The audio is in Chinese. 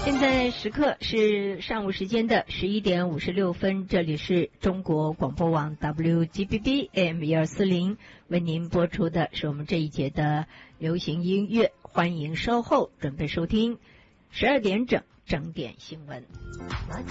现在时刻是上午时间的11:56，这里是中国广播网 WGBB AM1240，为您播出的是我们这一节的流行音乐，欢迎稍后准备收听12点整点新闻。